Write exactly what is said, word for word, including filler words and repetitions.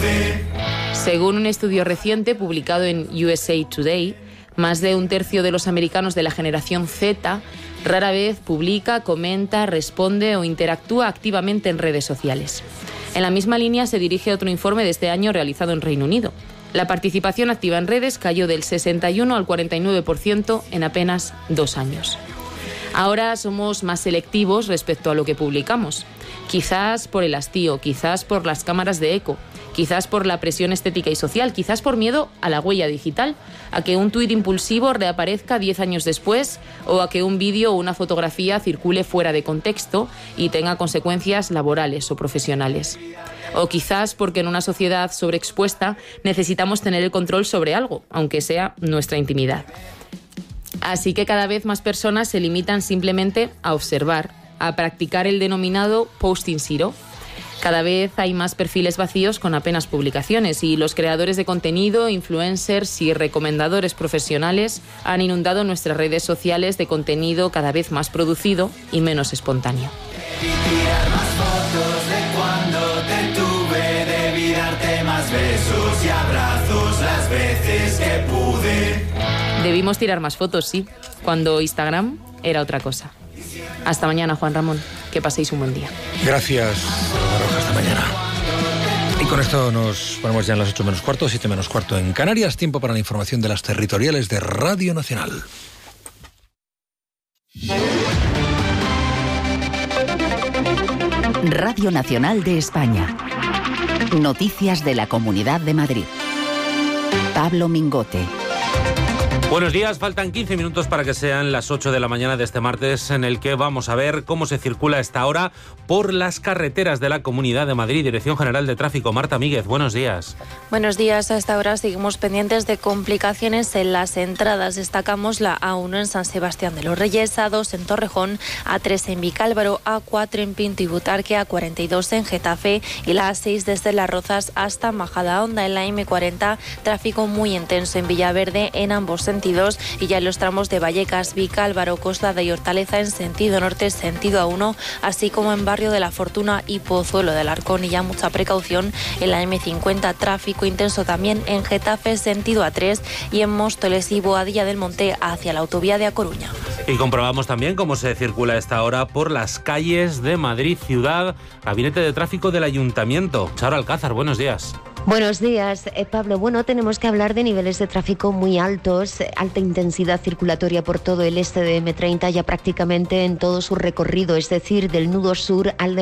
pude. Según un estudio reciente publicado en U S A Today, más de un tercio de los americanos de la generación Z rara vez publica, comenta, responde o interactúa activamente en redes sociales. En la misma línea se dirige otro informe de este año realizado en Reino Unido. La participación activa en redes cayó del sesenta y uno al cuarenta y nueve por ciento en apenas dos años. Ahora somos más selectivos respecto a lo que publicamos. Quizás por el hastío, quizás por las cámaras de eco, quizás por la presión estética y social, quizás por miedo a la huella digital, a que un tuit impulsivo reaparezca diez años después o a que un vídeo o una fotografía circule fuera de contexto y tenga consecuencias laborales o profesionales. O quizás porque en una sociedad sobreexpuesta necesitamos tener el control sobre algo, aunque sea nuestra intimidad. Así que cada vez más personas se limitan simplemente a observar, a practicar el denominado posting zero. Cada vez hay más perfiles vacíos con apenas publicaciones y los creadores de contenido, influencers y recomendadores profesionales han inundado nuestras redes sociales de contenido cada vez más producido y menos espontáneo. Tirar más fotos de cuando te tuve, debí darte más besos y abrazos las veces que pude. Debimos tirar más fotos, sí, cuando Instagram era otra cosa. Hasta mañana, Juan Ramón. Que paséis un buen día. Gracias, Roja. Hasta mañana. Y con esto nos ponemos ya en las ocho menos cuarto, siete menos cuarto en Canarias. Tiempo para la información de las territoriales de Radio Nacional. Radio Nacional de España. Noticias de la Comunidad de Madrid. Pablo Mingote. Buenos días, faltan quince minutos para que sean las ocho de la mañana de este martes, en el que vamos a ver cómo se circula a esta hora por las carreteras de la Comunidad de Madrid. Dirección General de Tráfico, Marta Míguez, buenos días. Buenos días, a esta hora seguimos pendientes de complicaciones en las entradas. Destacamos la A uno en San Sebastián de los Reyes, A dos en Torrejón, A tres en Vicálvaro, A cuatro en Pinto y Butarque, A cuarenta y dos en Getafe y la A seis desde Las Rozas hasta Majadahonda. En la eme cuarenta, tráfico muy intenso en Villaverde en ambos sentidos. Y ya en los tramos de Vallecas, Vicálvaro, Coslada y Hortaleza en sentido norte, sentido A uno, así como en Barrio de la Fortuna y Pozuelo del Arcón. Y ya mucha precaución en la eme cincuenta, tráfico intenso también en Getafe, sentido A tres, y en Móstoles y Boadilla del Monte hacia la autovía de A Coruña. Y comprobamos también cómo se circula a esta hora por las calles de Madrid ciudad. Gabinete de Tráfico del Ayuntamiento. Charo Alcázar, buenos días. Buenos días, eh, Pablo. Bueno, tenemos que hablar de niveles de tráfico muy altos, alta intensidad circulatoria por todo el este de eme treinta, ya prácticamente en todo su recorrido, es decir, del nudo sur al de